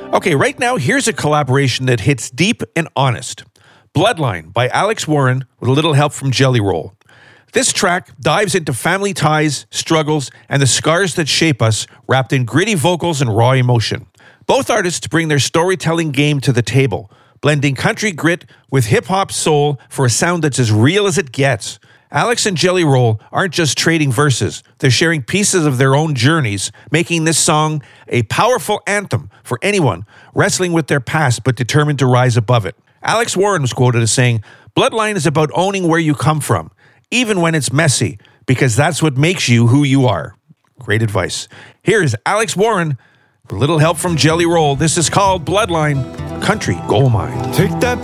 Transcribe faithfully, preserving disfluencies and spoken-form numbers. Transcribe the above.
Okay, right now, here's a collaboration that hits deep and honest. Bloodline by Alex Warren with a little help from Jelly Roll. This track dives into family ties, struggles, and the scars that shape us, wrapped in gritty vocals and raw emotion. Both artists bring their storytelling game to the table, blending country grit with hip-hop soul for a sound that's as real as it gets. Alex and Jelly Roll aren't just trading verses, they're sharing pieces of their own journeys, making this song a powerful anthem for anyone wrestling with their past but determined to rise above it. Alex Warren was quoted as saying, "Bloodline is about owning where you come from, even when it's messy, because that's what makes you who you are." Great advice. Here is Alex Warren with a little help from Jelly Roll. This is called Bloodline, Country Gold Mine. Take that